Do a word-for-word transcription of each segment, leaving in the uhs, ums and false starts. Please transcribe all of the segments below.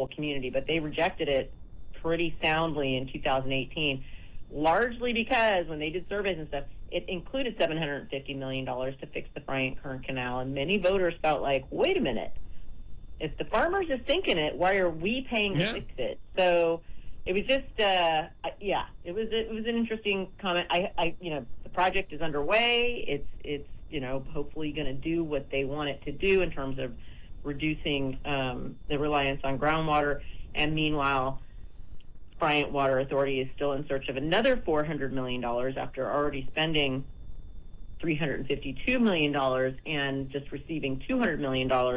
whole community, but they rejected it pretty soundly in two thousand eighteen, largely because when they did surveys and stuff, it included seven hundred fifty million dollars to fix the Bryant-Kern Canal, and many voters felt like, wait a minute, if the farmers are sinking it, why are we paying to yeah. fix it? So it was just, uh, yeah, it was it was an interesting comment. I, I, you know, the project is underway. It's it's you know hopefully going to do what they want it to do in terms of reducing um, the reliance on groundwater. And meanwhile, Bryant Water Authority is still in search of another four hundred million dollars after already spending three hundred fifty-two million dollars and just receiving two hundred million dollars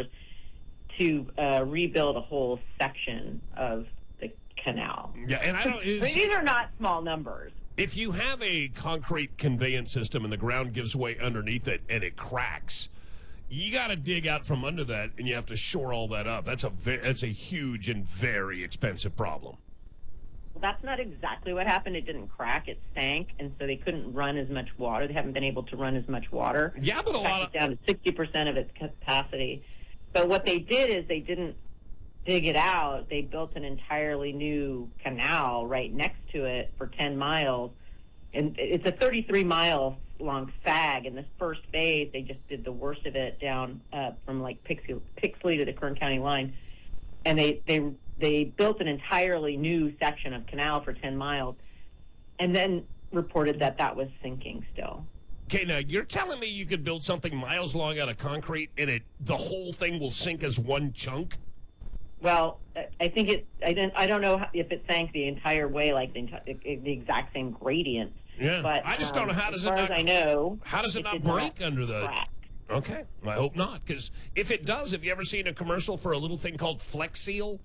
to uh, rebuild a whole section of the canal. Yeah, and I don't. Is, These are not small numbers. If you have a concrete conveyance system and the ground gives way underneath it and it cracks, you got to dig out from under that, and you have to shore all that up. That's a ve- that's a huge and very expensive problem. Well, that's not exactly what happened. It didn't crack; it sank, and so they couldn't run as much water. They haven't been able to run as much water. Yeah, but a lot of of down to sixty percent of its capacity. But what they did is they didn't dig it out. They built an entirely new canal right next to it for ten miles, and it's a thirty-three mile long sag. In this first phase, they just did the worst of it down uh, from like Pixley, Pixley to the Kern County line, and they they they built an entirely new section of canal for ten miles, and then reported that that was sinking still. Okay, now you're telling me you could build something miles long out of concrete and it the whole thing will sink as one chunk? Well, I think it. I don't. I don't know if it sank the entire way, like the, the exact same gradient. Yeah, but I just um, don't know how does as far it not. As I know, how does it, it not break not under the? Crack. Okay, I hope not, because if it does, have you ever seen a commercial for a little thing called Flex Seal?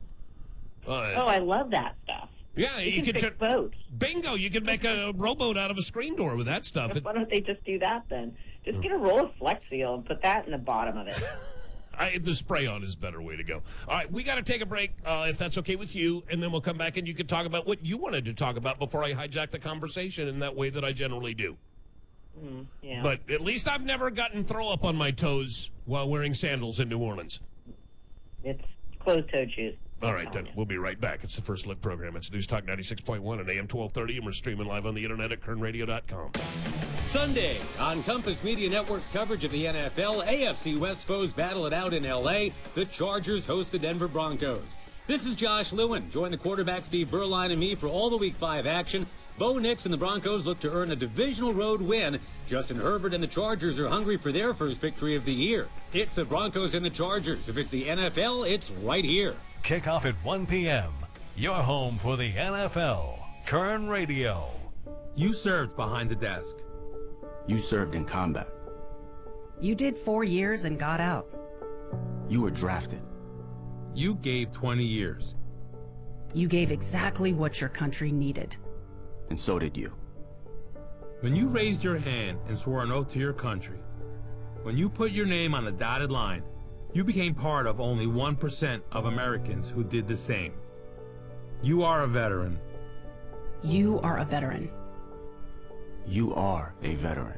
Uh, oh, I love that stuff. Yeah, you, you can could fix boats. Bingo! You could make a rowboat out of a screen door with that stuff. Why don't they just do that then? Just get a roll of Flex Seal and put that in the bottom of it. I, the spray-on is a better way to go. All right, we got to take a break, uh, if that's okay with you, and then we'll come back and you can talk about what you wanted to talk about before I hijack the conversation in that way that I generally do. Mm, yeah. But at least I've never gotten throw up on my toes while wearing sandals in New Orleans. It's closed-toed shoes. All right, then. We'll be right back. It's the First Look program. It's News Talk ninety-six point one and A M twelve thirty, and we're streaming live on the internet at kern radio dot com. Sunday, on Compass Media Network's coverage of the N F L, A F C West foes battle it out in L A. The Chargers host the Denver Broncos. This is Josh Lewin. Join the quarterback Steve Berline and me for all the Week five action. Bo Nix and the Broncos look to earn a divisional road win. Justin Herbert and the Chargers are hungry for their first victory of the year. It's the Broncos and the Chargers. If it's the N F L, it's right here. Kickoff at one p.m. Your home for the N F L. Kern Radio. You served behind the desk. You served in combat. You did four years and got out. You were drafted. You gave twenty years. You gave exactly what your country needed. And so did you. When you raised your hand and swore an oath to your country, when you put your name on a dotted line, you became part of only one percent of Americans who did the same. You are a veteran. You are a veteran. You are a veteran.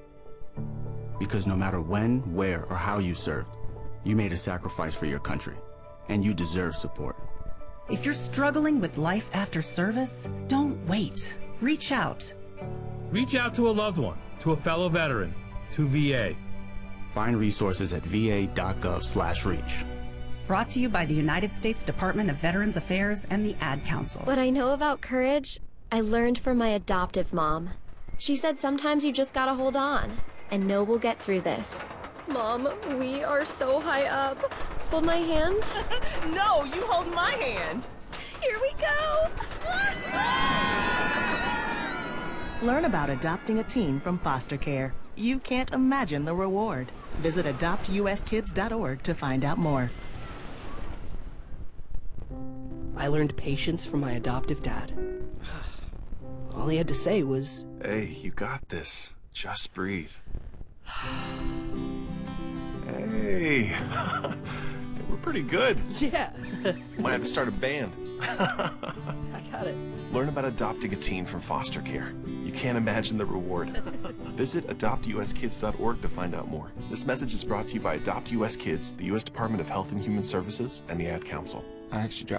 Because no matter when, where, or how you served, you made a sacrifice for your country, and you deserve support. If you're struggling with life after service, don't wait. Reach out. Reach out to a loved one, to a fellow veteran, to V A. Find resources at v a dot gov slash reach. Brought to you by the United States Department of Veterans Affairs and the Ad Council. What I know about courage, I learned from my adoptive mom. She said sometimes you just gotta hold on, and know we'll get through this. Mom, we are so high up. Hold my hand. No, you hold my hand. Here we go. Learn about adopting a teen from foster care. You can't imagine the reward. Visit adopt u s kids dot org to find out more. I learned patience from my adoptive dad. All he had to say was, "Hey, you got this. Just breathe." Hey, we're pretty good. Yeah. Might have to start a band. I got it. Learn about adopting a teen from foster care. You can't imagine the reward. Visit adopt u s kids dot org to find out more. This message is brought to you by Adopt U S Kids, the U S Department of Health and Human Services, and the Ad Council. I actually